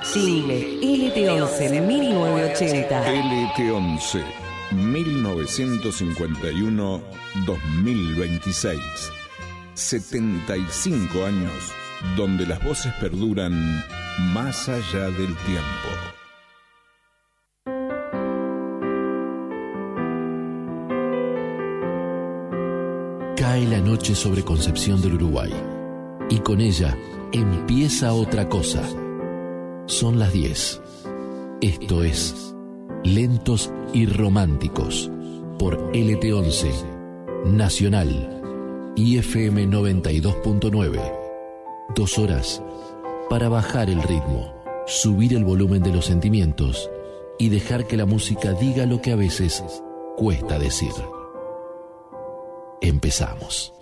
Single LT11 1980. LT11 1951-2026. 75 años donde las voces perduran más allá del tiempo. Cae la noche sobre Concepción del Uruguay y con ella empieza otra cosa. Son las 10. Esto es Lentos y Románticos por LT11 Nacional y FM 92.9. 2 horas para bajar el ritmo, subir el volumen de los sentimientos y dejar que la música diga lo que a veces cuesta decir. Empezamos.